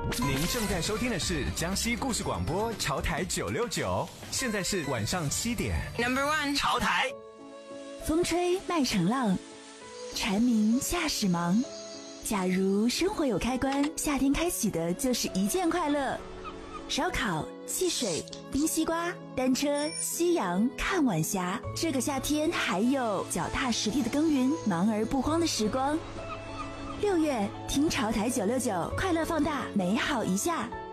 您正在收听的是江西故事广播潮台969，现在是晚上7点。 Number one， 潮台。 风吹麦城浪，蝉鸣夏始忙。假如生活有开关，夏天开启的就是一件快乐。烧烤、戏水、冰西瓜、单车、夕阳、看晚霞。这个夏天还有脚踏实地的耕耘，忙而不慌的时光。6月听潮台969，快乐放大，美好一下。